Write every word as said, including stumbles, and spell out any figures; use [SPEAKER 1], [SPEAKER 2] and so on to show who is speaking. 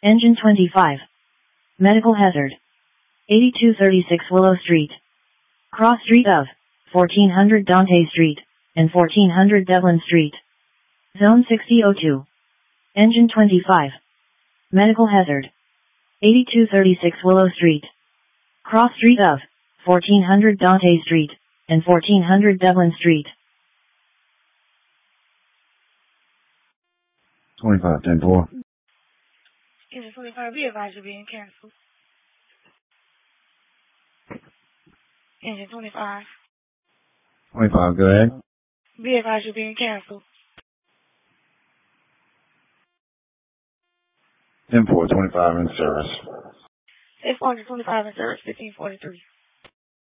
[SPEAKER 1] Engine twenty-five. Medical hazard. eighty-two thirty-six Willow Street. Cross street of fourteen hundred Dante Street and fourteen hundred Devlin Street. Zone sixty oh two. Engine twenty-five. Medical hazard. eighty-two thirty-six Willow Street. Cross street of fourteen hundred Dante Street and fourteen hundred Devlin Street.
[SPEAKER 2] twenty-five ten four.
[SPEAKER 3] Engine twenty-five, be advised you're being canceled. Engine twenty-five.
[SPEAKER 2] twenty-five, go ahead.
[SPEAKER 3] Be advised you're being canceled.
[SPEAKER 2] ten four, twenty-five in service.
[SPEAKER 3] ten four twenty-five in service, fifteen forty-three.